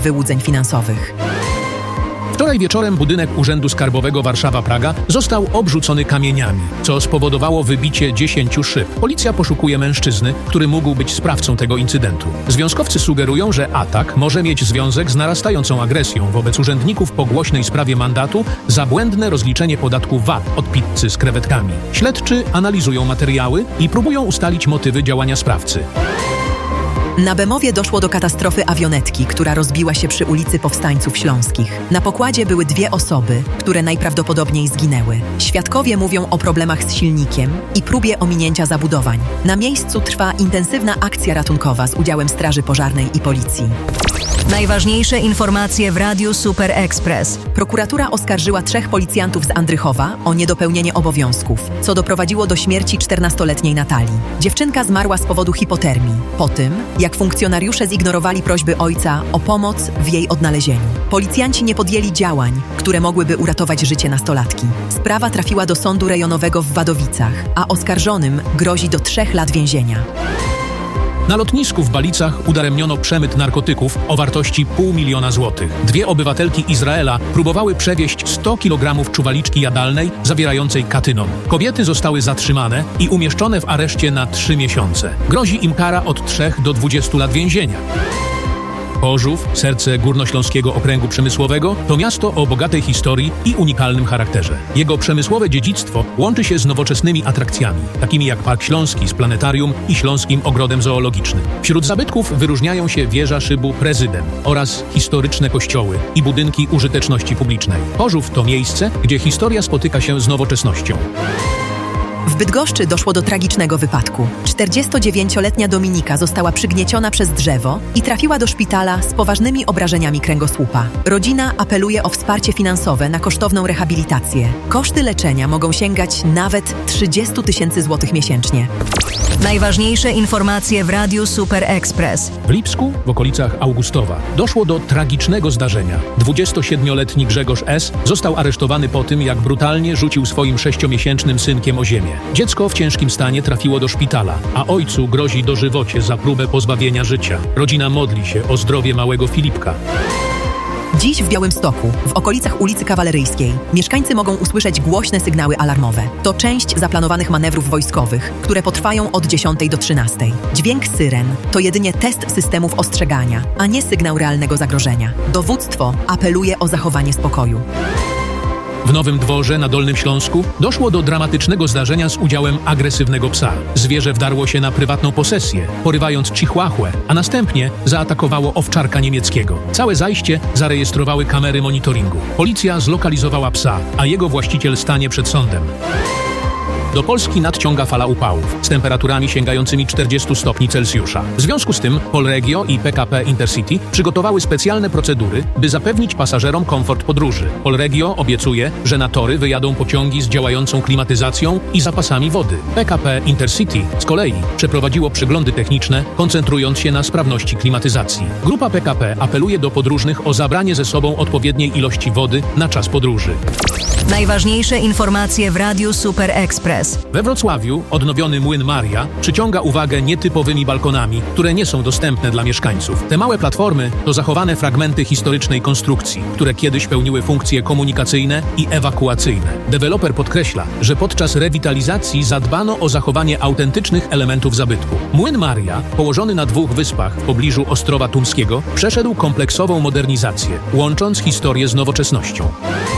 wyłudzeń finansowych. Wczoraj wieczorem budynek Urzędu Skarbowego Warszawa-Praga został obrzucony kamieniami, co spowodowało wybicie 10 szyb. Policja poszukuje mężczyzny, który mógł być sprawcą tego incydentu. Związkowcy sugerują, że atak może mieć związek z narastającą agresją wobec urzędników po głośnej sprawie mandatu za błędne rozliczenie podatku VAT od pizzy z krewetkami. Śledczy analizują materiały i próbują ustalić motywy działania sprawcy. Na Bemowie doszło do katastrofy awionetki, która rozbiła się przy ulicy Powstańców Śląskich. Na pokładzie były 2 osoby, które najprawdopodobniej zginęły. Świadkowie mówią o problemach z silnikiem i próbie ominięcia zabudowań. Na miejscu trwa intensywna akcja ratunkowa z udziałem Straży Pożarnej i Policji. Najważniejsze informacje w Radiu Super Express. Prokuratura oskarżyła 3 policjantów z Andrychowa o niedopełnienie obowiązków, co doprowadziło do śmierci 14-letniej Natalii. Dziewczynka zmarła z powodu hipotermii, po tym, jak funkcjonariusze zignorowali prośby ojca o pomoc w jej odnalezieniu. Policjanci nie podjęli działań, które mogłyby uratować życie nastolatki. Sprawa trafiła do sądu rejonowego w Wadowicach, a oskarżonym grozi do 3 lat więzienia. Na lotnisku w Balicach udaremniono przemyt narkotyków o wartości $500 000 złotych. 2 obywatelki Izraela próbowały przewieźć 100 kg czuwaliczki jadalnej zawierającej katynon. Kobiety zostały zatrzymane i umieszczone w areszcie na 3 miesiące. Grozi im kara od 3 do 20 lat więzienia. Chorzów, serce Górnośląskiego Okręgu Przemysłowego, to miasto o bogatej historii i unikalnym charakterze. Jego przemysłowe dziedzictwo łączy się z nowoczesnymi atrakcjami, takimi jak Park Śląski z planetarium i Śląskim Ogrodem Zoologicznym. Wśród zabytków wyróżniają się wieża szybu Prezydent oraz historyczne kościoły i budynki użyteczności publicznej. Chorzów to miejsce, gdzie historia spotyka się z nowoczesnością. W Bydgoszczy doszło do tragicznego wypadku. 49-letnia Dominika została przygnieciona przez drzewo i trafiła do szpitala z poważnymi obrażeniami kręgosłupa. Rodzina apeluje o wsparcie finansowe na kosztowną rehabilitację. Koszty leczenia mogą sięgać nawet 30 000 złotych miesięcznie. Najważniejsze informacje w Radiu Super Express. W Lipsku, w okolicach Augustowa, doszło do tragicznego zdarzenia. 27-letni Grzegorz S. został aresztowany po tym, jak brutalnie rzucił swoim 6-miesięcznym synkiem o ziemię. Dziecko w ciężkim stanie trafiło do szpitala, a ojcu grozi dożywocie za próbę pozbawienia życia. Rodzina modli się o zdrowie małego Filipka. Dziś w Białymstoku, w okolicach ulicy Kawaleryjskiej, mieszkańcy mogą usłyszeć głośne sygnały alarmowe. To część zaplanowanych manewrów wojskowych, które potrwają od 10 do 13. Dźwięk syren to jedynie test systemów ostrzegania, a nie sygnał realnego zagrożenia. Dowództwo apeluje o zachowanie spokoju. W Nowym Dworze na Dolnym Śląsku doszło do dramatycznego zdarzenia z udziałem agresywnego psa. Zwierzę wdarło się na prywatną posesję, porywając chihuahuę, a następnie zaatakowało owczarka niemieckiego. Całe zajście zarejestrowały kamery monitoringu. Policja zlokalizowała psa, a jego właściciel stanie przed sądem. Do Polski nadciąga fala upałów z temperaturami sięgającymi 40 stopni Celsjusza. W związku z tym Polregio i PKP Intercity przygotowały specjalne procedury, by zapewnić pasażerom komfort podróży. Polregio obiecuje, że na tory wyjadą pociągi z działającą klimatyzacją i zapasami wody. PKP Intercity z kolei przeprowadziło przeglądy techniczne, koncentrując się na sprawności klimatyzacji. Grupa PKP apeluje do podróżnych o zabranie ze sobą odpowiedniej ilości wody na czas podróży. Najważniejsze informacje w Radiu Super Express. We Wrocławiu odnowiony Młyn Maria przyciąga uwagę nietypowymi balkonami, które nie są dostępne dla mieszkańców. Te małe platformy to zachowane fragmenty historycznej konstrukcji, które kiedyś pełniły funkcje komunikacyjne i ewakuacyjne. Deweloper podkreśla, że podczas rewitalizacji zadbano o zachowanie autentycznych elementów zabytku. Młyn Maria, położony na 2 wyspach w pobliżu Ostrowa Tumskiego, przeszedł kompleksową modernizację, łącząc historię z nowoczesnością.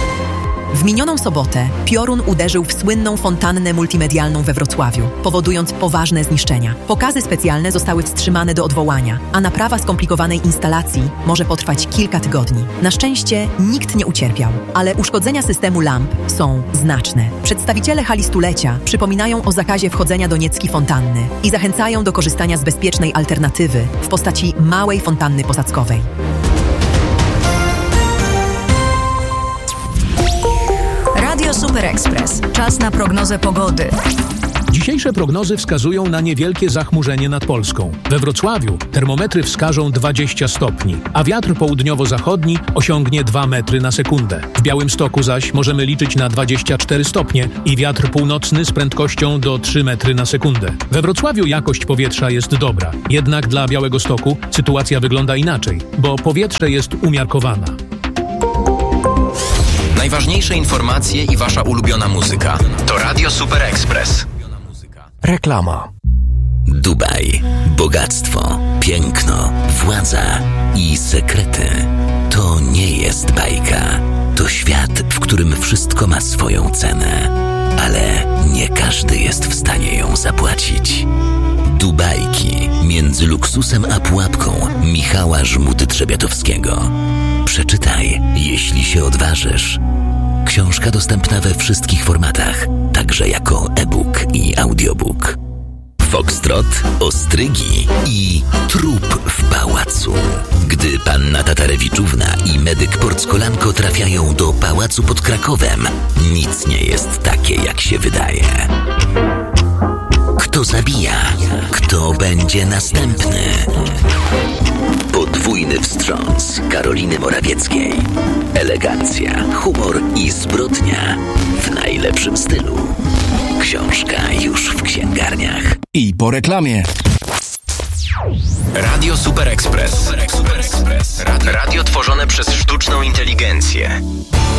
W minioną sobotę piorun uderzył w słynną fontannę multimedialną we Wrocławiu, powodując poważne zniszczenia. Pokazy specjalne zostały wstrzymane do odwołania, a naprawa skomplikowanej instalacji może potrwać kilka tygodni. Na szczęście nikt nie ucierpiał, ale uszkodzenia systemu lamp są znaczne. Przedstawiciele hali stulecia przypominają o zakazie wchodzenia do niecki fontanny i zachęcają do korzystania z bezpiecznej alternatywy w postaci małej fontanny posadzkowej. Radio Super Express. Czas na prognozę pogody. Dzisiejsze prognozy wskazują na niewielkie zachmurzenie nad Polską. We Wrocławiu termometry wskażą 20 stopni, a wiatr południowo-zachodni osiągnie 2 metry na sekundę. W Białymstoku zaś możemy liczyć na 24 stopnie i wiatr północny z prędkością do 3 metry na sekundę. We Wrocławiu jakość powietrza jest dobra, jednak dla Białegostoku sytuacja wygląda inaczej, bo powietrze jest umiarkowana. Najważniejsze informacje i wasza ulubiona muzyka to Radio Super Express. Reklama. Dubaj, bogactwo, piękno, władza i sekrety. To nie jest bajka. To świat, w którym wszystko ma swoją cenę, ale nie każdy jest w stanie ją zapłacić. Dubajki między luksusem a pułapką Michała Żmudy-Trzebiatowskiego. Przeczytaj, jeśli się odważysz. Książka dostępna we wszystkich formatach, także jako e-book i audiobook. Foxtrot, ostrygi i trup w pałacu. Gdy panna Tatarewiczówna i medyk Porckolanko trafiają do pałacu pod Krakowem, nic nie jest takie, jak się wydaje. Kto zabija? Kto będzie następny? Podwójny wstrząs Karoliny Morawieckiej. Elegancja, humor i zbrodnia w najlepszym stylu. Książka już w księgarniach. I po reklamie. Radio Super Express. Radio tworzone przez sztuczną inteligencję.